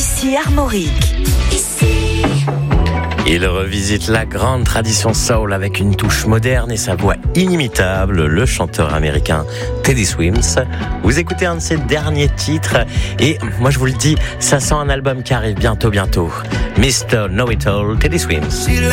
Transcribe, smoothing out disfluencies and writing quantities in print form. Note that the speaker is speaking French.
Ici Armorique. Il revisite la grande tradition soul avec une touche moderne et sa voix inimitable, le chanteur américain Teddy Swims. Vous écoutez un de ses derniers titres et moi je vous le dis, ça sent un album qui arrive bientôt. Mr. Know-It-All, Teddy Swims.